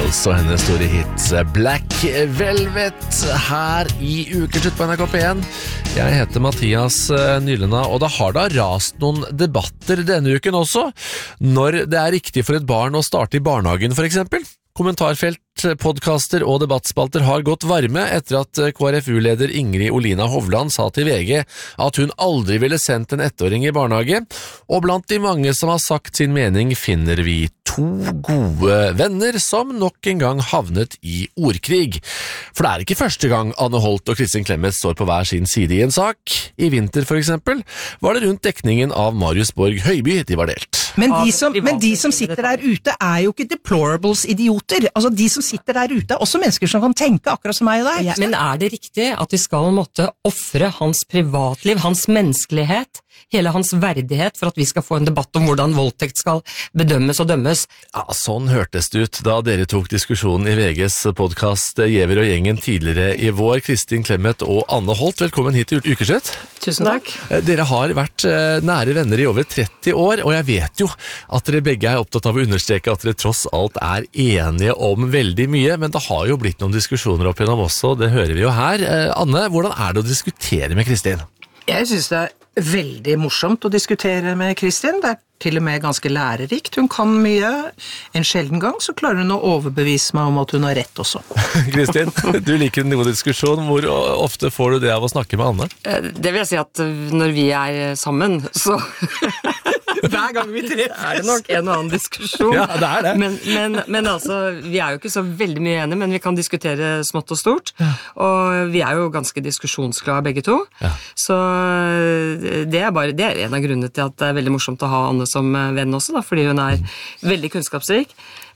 Girls og hennes store hit Black Velvet her i Ukeslutt på NRK P1. Jeg heter Mathias Nylenda, og det har da rast noen debatter denne uken også, når det er riktig for et barn å starte i barnehagen for eksempel. Kommentarfelt, podcaster og debattspalter har gått varme etter at KrFU-leder Ingrid Olina Hovland sa til VG at hun aldri ville sendt en 1-åring i barnehage, og blant de mange som har sagt sin mening finner vi 2 gode venner som nok en gang havnet i ordkrig. For det er ikke første gang Anne Holt og Kristin Clemet står på hver sin side i en sak. I vinter for eksempel var det rundt dekningen av Marius Borg Høiby de var delt. Men de som sitter der ute er jo ikke deplorables idioter. Altså de som sitter der ute er også mennesker som kan tenke akkurat som meg og deg. Men er det riktig at vi skal måtte offre hans privatliv, hans menneskelighet, hele hans verdighet for at vi skal få en debatt om hvordan voldtekt skal bedømmes og dømmes? Ja, sånn hørtes det ut da dere tok diskusjonen i VGs podcast Giæver og gjengen tidligere i vår. Kristin Clemet og Anne Holt, velkommen hit til Ukeslutt. Tusen takk. Dere har vært nære venner i over 30 år, og jeg vet jo at dere begge er opptatt av å understreke at dere tross alt er enige om veldig mye, men det har jo blitt noen diskusjoner opp igjennom også, det hører vi jo her. Anne, hvordan er det å diskutere med Kristin? Jeg synes det er veldig morsomt å diskutere med Kristin. Det er til og med ganske lærerikt. Hun kan mye. En sjelden gang så klarer hun å overbevise meg om at hun har rett også. Kristin, du liker en god diskusjon. Hvor ofte får du det av å snakke med Anne? Det vil jeg si at når vi er sammen, så Hver gang vi treffes er det nok en og annen diskusjon. Ja, det er det. Men altså, vi er jo ikke så veldig mye enige, men vi kan diskutere smått og stort. Ja. Og vi er jo ganske diskusjonsglade begge to. Ja. Så det er en av grunnene til at det er veldig morsomt å ha Anne som venn også, da, fordi hun er veldig kunnskapsrik,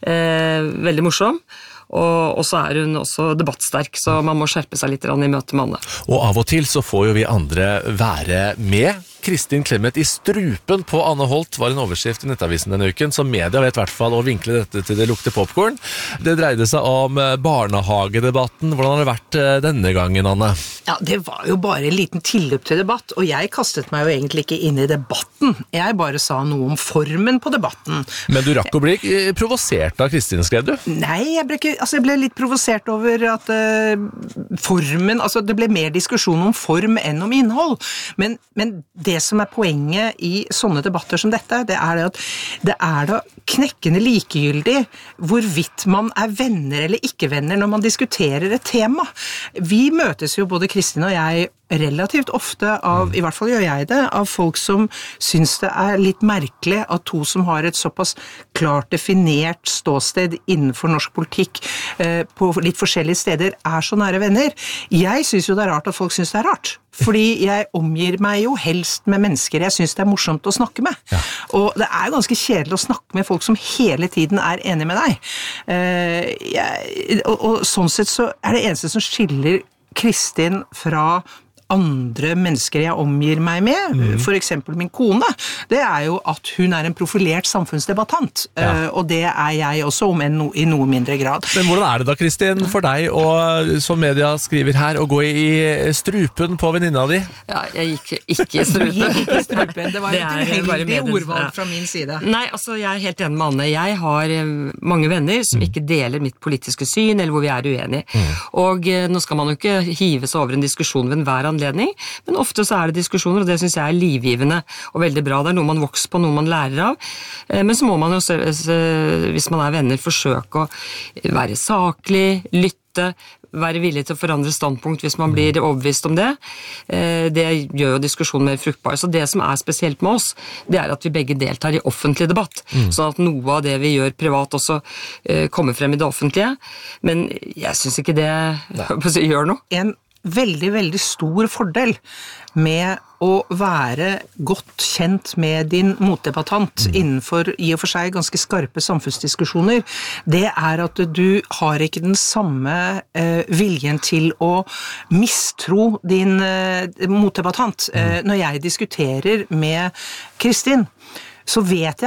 veldig morsom. Og så er hun også debattsterk, så man må skjerpe seg litt i møte med Anne. Og av og til så får jo vi andre være med. Kristin Clemet i strupen på Anne Holt var en overskrift i Nettavisen denne uken, så media vet i hvert fall å vinkle dette til det lukter popcorn. Det dreide seg om barnehagedebatten. Hvordan har det vært denne gangen, Anne? Ja, det var jo bare en liten tilløp til debatt, og jeg kastet meg jo egentlig ikke inn i debatten. Jeg bare sa noe om formen på debatten. Men du rakk å bli provosert av Kristin, skrev du? Nei, jeg ble litt provosert over at formen, altså det ble mer diskusjon om form enn om innhold. Men det som er poenget i sånne debatter som dette, det er at det er da knekkende likegyldig hvorvidt man er venner eller ikke venner når man diskuterer et tema. Vi møtes jo, både Kristin og jeg, relativt ofte av, i hvert fall gjør jeg det, av folk som synes det er litt merkelig at to som har et såpass klart definert ståsted innenfor norsk politikk på litt forskjellige steder er så nære venner. Jeg synes jo det er rart at folk synes det er rart. Fordi jeg omgir meg jo helst med mennesker jeg synes det er morsomt å snakke med. Ja. Og det er jo ganske kjedelig å snakke med folk som hele tiden er enige med deg. Og sånn sett så er det eneste som skiller Kristin fra andre mennesker jeg omgir meg med, for eksempel min kone, det er jo at hun er en profilert samfunnsdebattant, og det er jeg også, om i noe mindre grad. Men hvordan er det da, Kristin, for deg, og som media skriver her, å gå i strupen på venninna di? Ja, jeg gikk ikke i strupen. Det var et uheldig ordvalg fra min side. Nei, altså, jeg er helt enig med Anne. Jeg har mange venner som ikke deler mitt politiske syn, eller hvor vi er uenige. Og nå skal man jo ikke hive seg over en diskusjon ved enhver anledning, men ofte så er det diskusjoner, og det synes jeg er livgivende og veldig bra. Det er noe man vokser på, noe man lærer av. Men så må man jo, hvis man er venner, forsøke å være saklig, lytte, være villig til å forandre standpunkt hvis man blir overbevist om det. Det gjør jo diskusjonen mer fruktbar. Så det som er spesielt med oss, det er at vi begge deltar i offentlig debatt, sånn at noe av det vi gjør privat også kommer frem i det offentlige. Men jeg synes ikke det gjør noe. En veldig, veldig stor fordel med å være godt kjent med din motdebattant innenfor i og for seg ganske skarpe samfunnsdiskusjoner, det er at du har ikke den samme viljen til å mistro din motdebattant. Når jeg diskuterer med Kristin, så vet jeg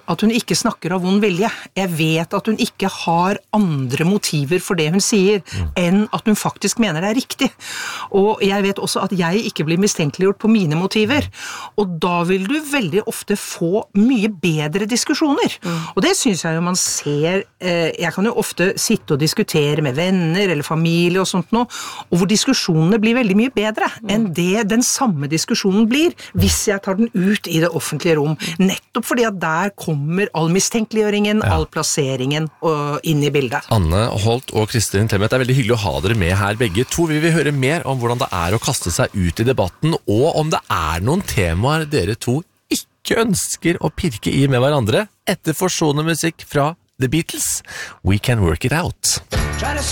at hun ikke snakker av vond vilje. Jeg vet at hun ikke har andre motiver for det hun sier, enn at hun faktisk mener det riktig. Og jeg vet også at jeg ikke blir mistenkeliggjort på mine motiver. Og da vil du veldig ofte få mye bedre diskusjoner. Og det synes jeg jo man ser, jeg kan jo ofte sitte og diskutere med venner eller familie og sånt nå, og hvor diskusjonene blir veldig mye bedre enn det den samme diskusjonen blir, hvis jeg tar den ut i det offentlige rom. Nettopp fordi at der kommer all mistenkeliggjøringen, all plasseringen inn i bildet. Anne Holt og Kristin Clemet, det veldig hyggelig å ha dere med her begge to. Vi vil høre mer om hvordan det å kaste seg ut i debatten, og om det noen temaer dere to ikke ønsker å pirke i med hverandre etter forsonende musikk fra The Beatles. We Can Work It Out.